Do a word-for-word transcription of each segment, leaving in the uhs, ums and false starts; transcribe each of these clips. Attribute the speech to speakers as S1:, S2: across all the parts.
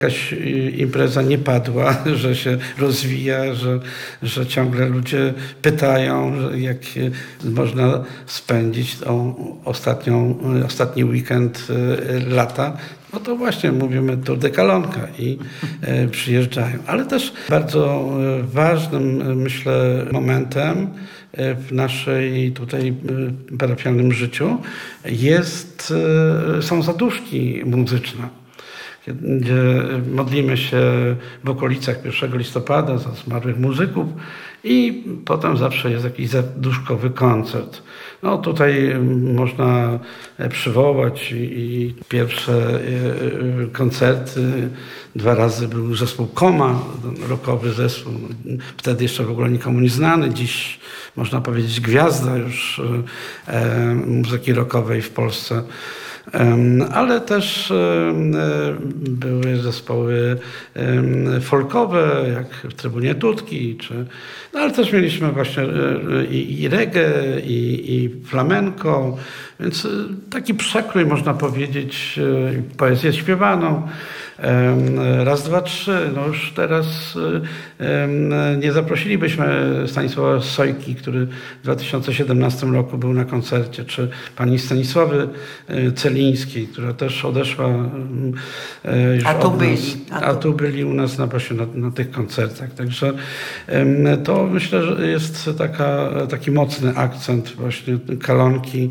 S1: jakaś impreza nie padła, że się rozwija, że, że ciągle ludzie pytają, jak można spędzić tą ostatnią, ostatni weekend lata. No to właśnie mówimy tu dekalonka i e, przyjeżdżają. Ale też bardzo ważnym, myślę, momentem w naszej tutaj parafialnym życiu jest, są zaduszki muzyczne, gdzie modlimy się w okolicach pierwszego listopada za zmarłych muzyków i potem zawsze jest jakiś zaduszkowy koncert. No tutaj można przywołać i pierwsze koncerty. Dwa razy był zespół Koma, rockowy zespół, wtedy jeszcze w ogóle nikomu nie znany. Dziś można powiedzieć gwiazda już muzyki rockowej w Polsce. Ale też były zespoły folkowe, jak w Trybunie Tutki, czy, no ale też mieliśmy właśnie i, i reggae, i, i flamenco, więc taki przekrój, można powiedzieć, poezję śpiewaną. Raz, dwa, trzy. No już teraz nie zaprosilibyśmy Stanisława Sojki, który w dwa tysiące siedemnastym roku był na koncercie, czy pani Stanisławy Celińskiej, która też odeszła już
S2: a tu
S1: od
S2: byli.
S1: nas.
S2: A tu...
S1: A tu byli u nas na, właśnie na, na tych koncertach. Także to myślę, że jest taka, taki mocny akcent właśnie kalonki.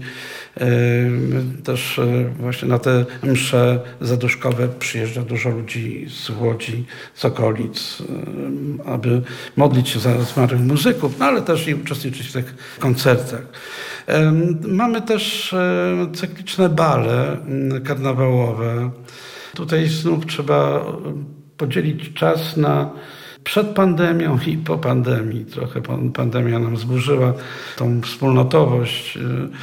S1: Też właśnie na te msze zaduszkowe przyjeżdża dużo ludzi z Łodzi, z okolic, aby modlić się za zmarłych muzyków, no ale też i uczestniczyć w tych koncertach. Mamy też cykliczne bale karnawałowe. Tutaj znów trzeba podzielić czas na przed pandemią i po pandemii. Trochę pandemia nam zburzyła tą wspólnotowość,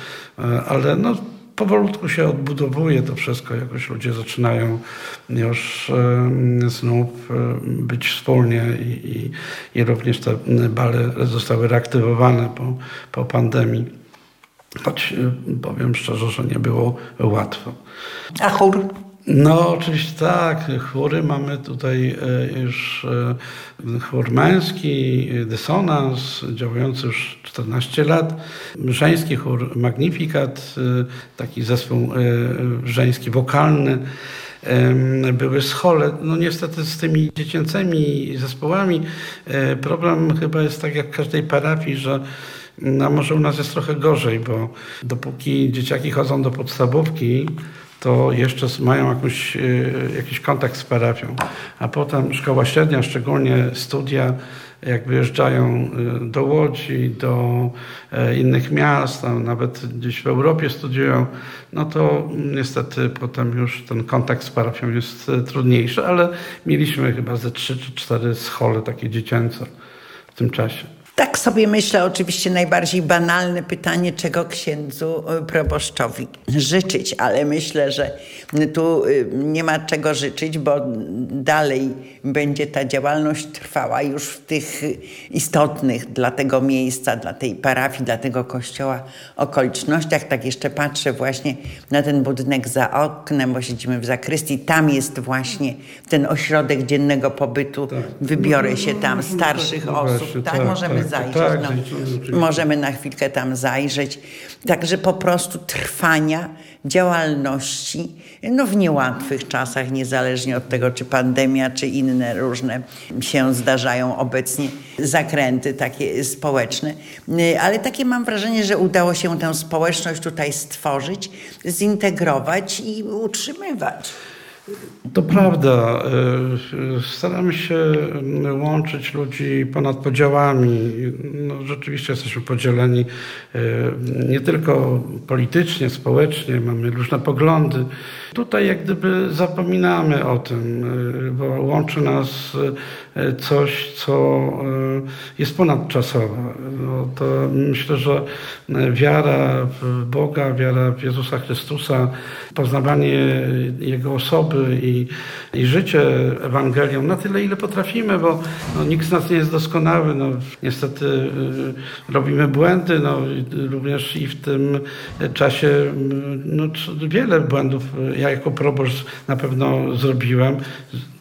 S1: ale no, powolutku się odbudowuje to wszystko. Jakoś ludzie zaczynają już znów być wspólnie i, i, i również te bale zostały reaktywowane po, po pandemii. Choć powiem szczerze, że nie było łatwo.
S2: A chór?
S1: No oczywiście tak, chóry mamy tutaj już chór męski, dysonans, działający już czternaście lat, żeński chór Magnificat, taki zespół żeński wokalny. Były schole. No niestety z tymi dziecięcymi zespołami problem chyba jest tak jak w każdej parafii, że no może u nas jest trochę gorzej, bo dopóki dzieciaki chodzą do podstawówki, to jeszcze mają jakąś, jakiś kontakt z parafią. A potem szkoła średnia, szczególnie studia, jak wyjeżdżają do Łodzi, do innych miast, a nawet gdzieś w Europie studiują, no to niestety potem już ten kontakt z parafią jest trudniejszy, ale mieliśmy chyba ze trzy czy cztery schole takie dziecięce w tym czasie.
S2: Tak sobie myślę, oczywiście najbardziej banalne pytanie, czego księdzu proboszczowi życzyć, ale myślę, że tu nie ma czego życzyć, bo dalej będzie ta działalność trwała już w tych istotnych dla tego miejsca, dla tej parafii, dla tego kościoła okolicznościach. Tak jeszcze patrzę właśnie na ten budynek za oknem, bo siedzimy w zakrystii. Tam jest właśnie ten ośrodek dziennego pobytu. Tak. Wybiorę się tam starszych no, osób. Właśnie, tak, tak, możemy tak, zajrzeć. Tak, no, możemy na chwilkę tam zajrzeć. Także po prostu trwania działalności no w niełatwych czasach, niezależnie od tego, czy pandemia, czy inne różne się zdarzają obecnie zakręty takie społeczne. Ale takie mam wrażenie, że udało się tę społeczność tutaj stworzyć, zintegrować i utrzymywać.
S1: To prawda. Staramy się łączyć ludzi ponad podziałami. No, rzeczywiście jesteśmy podzieleni nie tylko politycznie, społecznie, mamy różne poglądy. Tutaj jak gdyby zapominamy o tym, bo łączy nas coś, co jest ponadczasowe. No, to myślę, że wiara w Boga, wiara w Jezusa Chrystusa, poznawanie Jego osoby i, i życie Ewangelią na tyle, ile potrafimy, bo no, nikt z nas nie jest doskonały. No, niestety y, robimy błędy, no, również i w tym czasie no, wiele błędów ja jako proboszcz na pewno zrobiłem.